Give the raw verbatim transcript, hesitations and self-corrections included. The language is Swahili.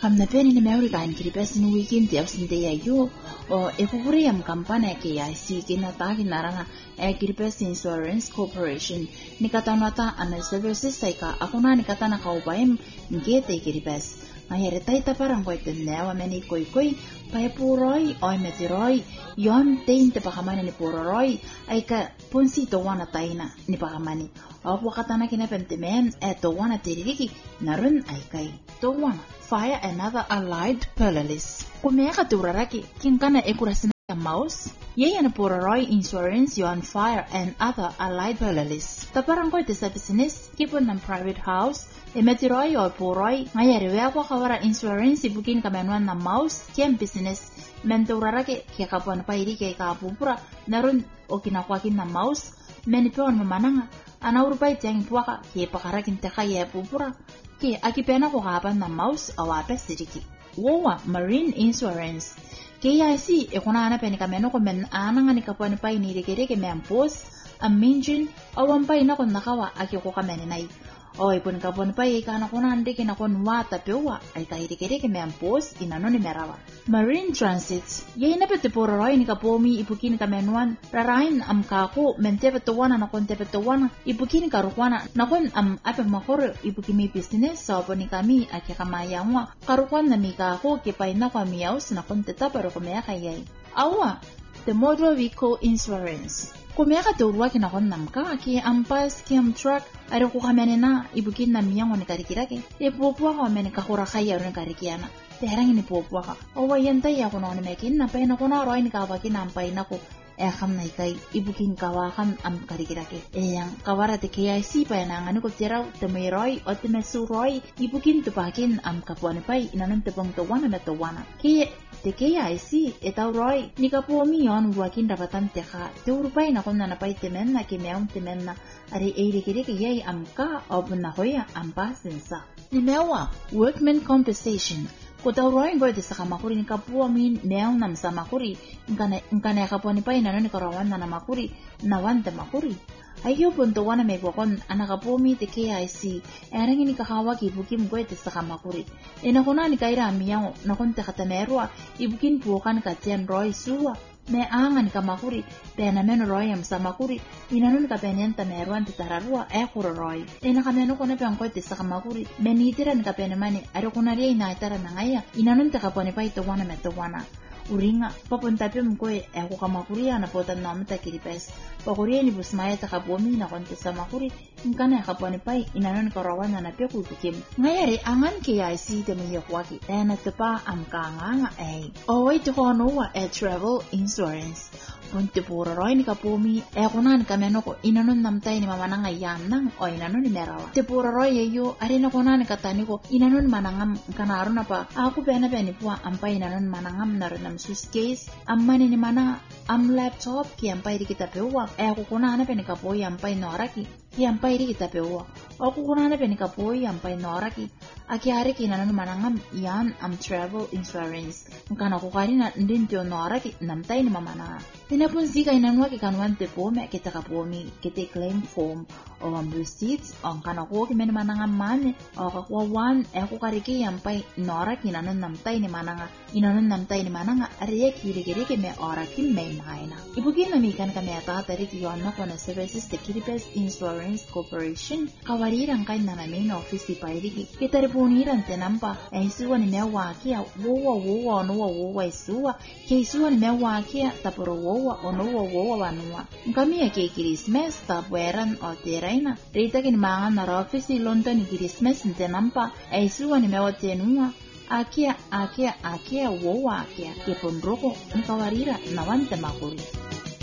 Kamna peni ni meuri kain kiri pesi ni weekend ya usinde ya yo o ekukuri ya mkampana ya K I C kina taki naranga ya kiri pesi Insurance Corporation ni katanata ana services saika akuna ni katana kaubaim ngete kiri pesi mayere taita parang koy tenewa meni koy koy pai puroi oi metiroi yon teinte pakamani ni puroi ay ka punsi to wana taina ni pakamani apu katana kina pentemen e to wana tiririki narun ay kay to wana fire another allied police kumeka turaraki kinkana ekurasina ya mouse yeye na puroi insurance yon fire and other allied police taparang koy te business kipon ng private house emetiroi o puroi ngayari wea kawara insurance ibukin kamenwan na mouse kiem business menturaraki kia kapon pa iri kia kapupura narun o kinakwakin na mouse menipon mamananga anaurupay tiyang puwaka kia pakarakin teka ya pupura kia akipena ko kapan na mouse awape siriki wowa marine insurance K I C ekunana peni kameno ko men ananga ni kapon pa inirikiriki meampos aminjin awampa inakon nakawa akiko kamene nai Oy pun kapon pa ikana kunan diki na kon wata pewa ay kahirikiriki meampos inanoni merawa. Marine Transit yay na pete pororoy ni kapomi ipukin kamenuan rarain am kako mentepetowana na kon tepetowana ipukin karukwana na kon am ape makoro ipukimi business sa so, ni kami akya kamayangwa karukwan na mikako kipay na kwa miyaus na kon tetaparo kumaya kayay. Awa, the motor vehicle insurance. Kumeka turuwa kinakon namka ki ampas ki am truck ari ko kamene na ibukin na miyango ni karikirake e popua ko mene kahura kaya ron karikiana terang ni popua ka o wayenta ya ko no mekin na pena ko na roi ni kawakin ampai na ko e kham nai kai ibukin kawakan am karikirake e yang kawara te K I C pa na ngani ko tira te meroi o te mesuroi ibukin tupakin am kapuane pai inanon te pong to wana na to wana ki te K I C etau roi ni kapomi yon wakin dapatan teka te urupai na kon na pai temen na kimeong temen na ari eire kire ke yai amka ob na hoya ampa sensa ni mewa workman compensation ko tau roi go de sakamakuri ni kapomi meong nam samakuri ngane ngane kaponi pai na ni karawan na makuri na wan te makuri ayo punto wana me kokon anakapomi te K I C erang ini kahawa ki bukim go te sakamakuri ena kona ni kaira miyango na kon te katamerwa ibukin bukan katian roi suwa me angan kamakuri pena meno roi am samakuri inanun ka penenta meruan te tararua e kuro roi ena kameno kone pe angko te sakamakuri menitiran ka penemani aro kona ria ina itara nangaya inanun te kapone pai to wana me to wana uringa papunta pe mkoe e ko kamakuri ana pota namta kiripes pakuri ni busmaya ta kapomi na konte samakuri nkana ya kapone pai inanon karawana na pe kutukim ngayari angan K I C te me yakwaki ena tepa amkanga ai o wait to hono wa e travel insurance punte pura roi ni kapomi e kunan kameno ko inanon namtai ni mamananga yanang o inanon ni merawa te pura roi yo arena kunan katani ko inanon manangam kana aruna pa aku pena peni puwa ampai inanon manangam narunam suitcase ammani ni mana am laptop ki ampai di kita pewa e aku kunana peni kapoi ampai noraki ki ampai di kita pewa aku kunana peni kapoi ampai noraki aki hari ki inanon manangam yan am travel insurance kana ko karina ndintyo noraki namtai ni mamana tinapun sika inanwa ki kanwan te pome kita kapomi kite claim form o am receipts on kana ko ki men manangam mane o ka wan e ko kariki ampai noraki inanon namtai ni mananga inanon namtai ni mananga ariya kirigiri ke me oraki me maina ibukin na mikan kami ata tari ki yon na kona services te Kiribes Insurance Corporation kawariran kay na namin office di pairiki kita repuniran te nampa e isuwa ni mewa kia wowa wowa onuwa wowa isuwa ke isuwa ni mewa kia tapuro wowa onuwa wowa wanua kami ya ke Christmas tapueran o teraina rita kin mangan na office di London ni Christmas te nampa e isuwa ni mewa tenua akia akia akia wowa akia ke pondroko ni kawarira na wante makuri